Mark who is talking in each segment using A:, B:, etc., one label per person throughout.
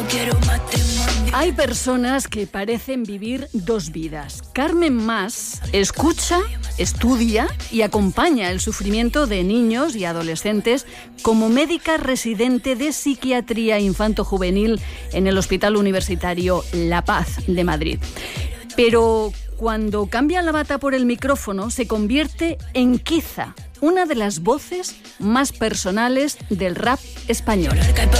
A: Hay personas que parecen vivir dos vidas. Carmen Mas escucha, estudia y acompaña el sufrimiento de niños y adolescentes como médica residente de psiquiatría infanto-juvenil en el Hospital Universitario La Paz de Madrid. Pero cuando cambia la bata por el micrófono, se convierte en quizá una de las voces más personales del rap español.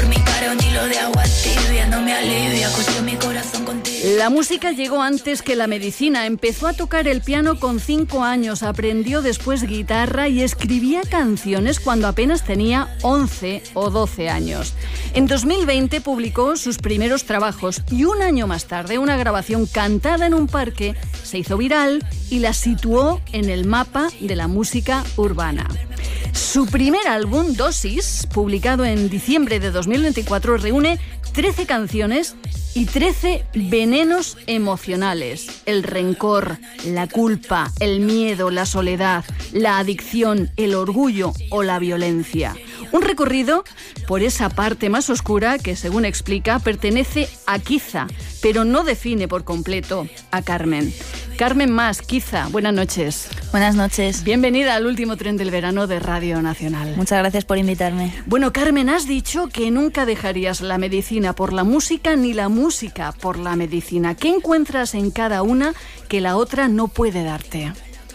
A: La música llegó antes que la medicina. Empezó a tocar el piano con 5 años, aprendió después guitarra y escribía canciones cuando apenas tenía 11 o 12 años. En 2020 publicó sus primeros trabajos y un año más tarde una grabación cantada en un parque se hizo viral y la situó en el mapa de la música urbana. Su primer álbum, Dosis, publicado en diciembre de 2024, reúne 13 canciones y 13 venenos emocionales. El rencor, la culpa, el miedo, la soledad, la adicción, el orgullo o la violencia. Un recorrido por esa parte más oscura que, según explica, pertenece a Quizá, pero no define por completo a Carmen. Carmen Mas, Quizá, buenas noches.
B: Buenas noches.
A: Bienvenida al último tren del verano de Radio Nacional.
B: Muchas gracias por invitarme.
A: Bueno, Carmen, has dicho que nunca dejarías la medicina por la música ni la música por la medicina. ¿Qué encuentras en cada una que la otra no puede darte?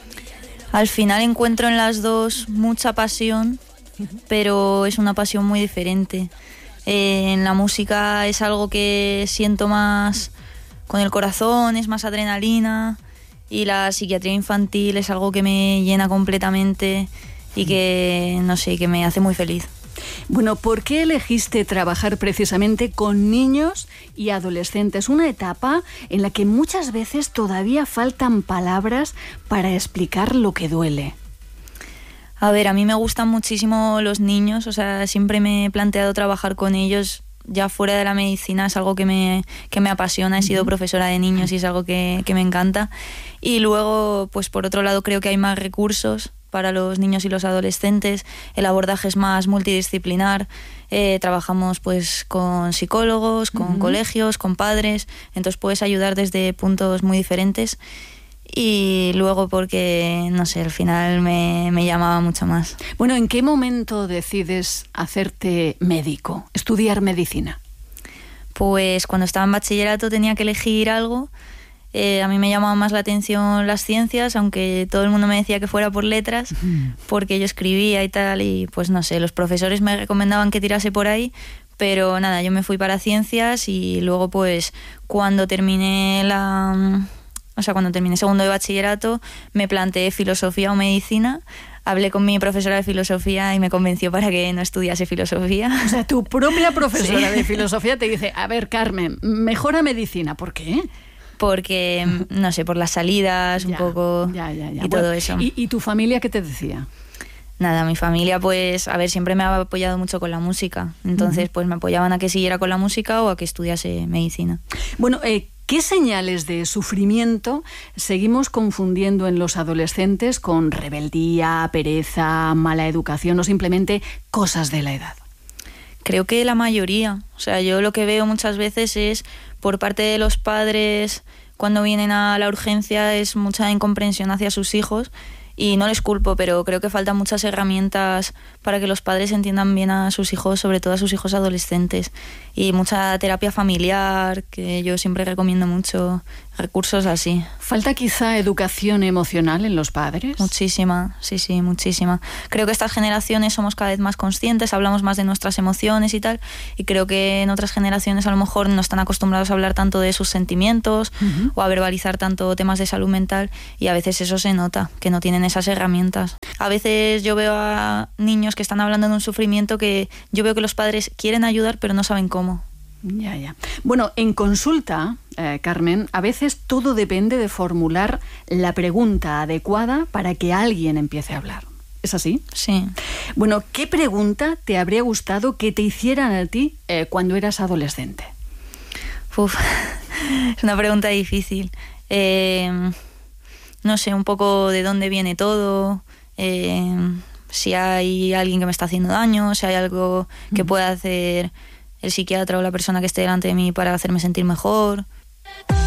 B: Al final encuentro en las dos mucha pasión, pero es una pasión muy diferente. En la música es algo que siento más con el corazón, es más adrenalina, y la psiquiatría infantil es algo que me llena completamente y que, no sé, que me hace muy feliz.
A: Bueno, ¿por qué elegiste trabajar precisamente con niños y adolescentes? Una etapa en la que muchas veces todavía faltan palabras para explicar lo que duele.
B: A ver, a mí me gustan muchísimo los niños, o sea, siempre me he planteado trabajar con ellos ya fuera de la medicina, es algo que me apasiona, he sido profesora de niños y es algo que me encanta. Y luego, pues por otro lado, creo que hay más recursos para los niños y los adolescentes, el abordaje es más multidisciplinar, trabajamos pues con psicólogos, con colegios, con padres, entonces puedes ayudar desde puntos muy diferentes. Y luego porque, no sé, al final me llamaba mucho más.
A: Bueno, ¿en qué momento decides hacerte médico, estudiar medicina?
B: Pues cuando estaba en bachillerato tenía que elegir algo. A mí me llamaba más la atención las ciencias, aunque todo el mundo me decía que fuera por letras, porque yo escribía y tal, y pues no sé, los profesores me recomendaban que tirase por ahí, pero nada, yo me fui para ciencias y luego pues cuando terminé segundo de bachillerato, me planteé filosofía o medicina. Hablé con mi profesora de filosofía y me convenció para que no estudiase filosofía.
A: O sea, tu propia profesora
B: Sí.
A: de filosofía te dice, a ver, Carmen, mejora medicina. ¿Por qué?
B: Porque, no sé, por las salidas, un poco, y todo eso.
A: ¿Y tu familia qué te decía?
B: Nada, mi familia, pues, a ver, siempre me ha apoyado mucho con la música. Entonces, pues me apoyaban a que siguiera con la música o a que estudiase medicina.
A: Bueno, ¿qué señales de sufrimiento seguimos confundiendo en los adolescentes con rebeldía, pereza, mala educación o simplemente cosas de la edad?
B: Creo que la mayoría. O sea, yo lo que veo muchas veces es, por parte de los padres, cuando vienen a la urgencia, es mucha incomprensión hacia sus hijos. Y no les culpo, pero creo que faltan muchas herramientas para que los padres entiendan bien a sus hijos, sobre todo a sus hijos adolescentes. Y mucha terapia familiar, que yo siempre recomiendo mucho, recursos así.
A: ¿Falta quizá educación emocional en los padres?
B: Muchísima, sí, muchísima. Creo que estas generaciones somos cada vez más conscientes, hablamos más de nuestras emociones y tal, y creo que en otras generaciones a lo mejor no están acostumbrados a hablar tanto de sus sentimientos o a verbalizar tanto temas de salud mental, y a veces eso se nota, que no tienen esas herramientas. A veces yo veo a niños que están hablando de un sufrimiento que yo veo que los padres quieren ayudar pero no saben cómo.
A: Ya. Bueno, en consulta, Carmen, a veces todo depende de formular la pregunta adecuada para que alguien empiece a hablar. ¿Es así?
B: Sí.
A: Bueno, ¿qué pregunta te habría gustado que te hicieran a ti cuando eras adolescente?
B: Es una pregunta difícil. No sé, un poco de dónde viene todo, si hay alguien que me está haciendo daño, si hay algo que pueda hacer el psiquiatra o la persona que esté delante de mí para hacerme sentir mejor.